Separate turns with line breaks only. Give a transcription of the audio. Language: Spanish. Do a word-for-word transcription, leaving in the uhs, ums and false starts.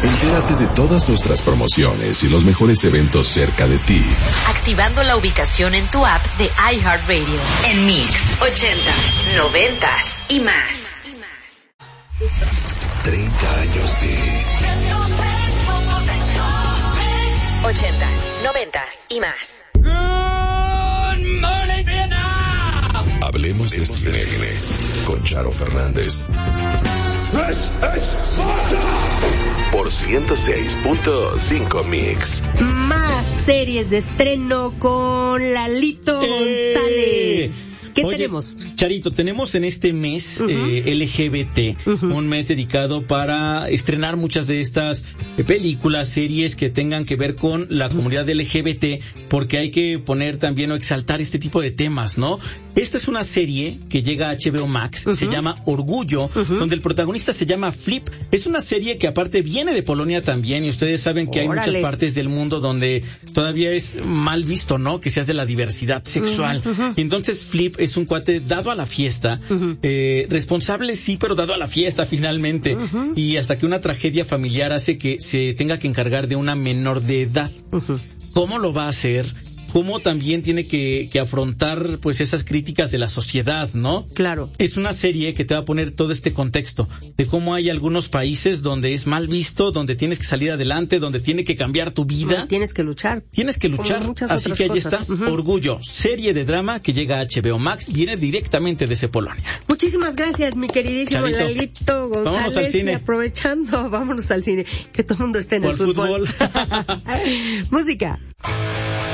Entérate de todas nuestras promociones y los mejores eventos cerca de ti.
Activando la ubicación en tu app de iHeartRadio. En Mix, ochentas, noventas y más.
treinta años de...
ochentas, noventas y más.
Good morning, Vietnam.
Hablemos de cine con Charo Fernández.
¡Es Esparta!
Por ciento seis punto cinco Mix.
Más series de estreno con Lalito
¡Eh!
González. ¿Qué
Oye,
tenemos?
Charito, tenemos en este mes
Uh-huh.
eh, L G B T,
Uh-huh.
un mes dedicado para estrenar muchas de estas eh, películas, series que tengan que ver con la comunidad L G B T, porque hay que poner también o exaltar este tipo de temas, ¿no? Esta es una serie que llega a H B O Max,
Uh-huh.
se llama Orgullo,
Uh-huh.
donde el protagonista se llama Flip. Es una serie que aparte viene de Polonia también, y ustedes saben que
Órale.
hay muchas partes del mundo donde todavía es mal visto, ¿no? Que seas de la diversidad sexual.
Uh-huh.
Entonces Flip es un cuate dado a la fiesta,
Uh-huh.
eh, responsable sí, pero dado a la fiesta finalmente,
Uh-huh.
y hasta que una tragedia familiar hace que se tenga que encargar de una menor de edad.
Uh-huh.
¿Cómo lo va a hacer? ¿Cómo también tiene que, que afrontar pues esas críticas de la sociedad, ¿no?
Claro.
Es una serie que te va a poner todo este contexto de cómo hay algunos países donde es mal visto, donde tienes que salir adelante, donde tiene que cambiar tu vida.
No, tienes que luchar.
Tienes que luchar,
Como muchas
así
otras
que ahí
cosas.
está,
Uh-huh.
Orgullo, serie de drama que llega a H B O Max, viene directamente desde Polonia.
Muchísimas gracias, mi queridísimo
Charito.
Lalito González.
Vámonos al cine.
Y aprovechando, vámonos al cine. Que todo el mundo esté en
O
el
al
fútbol.
fútbol.
Música.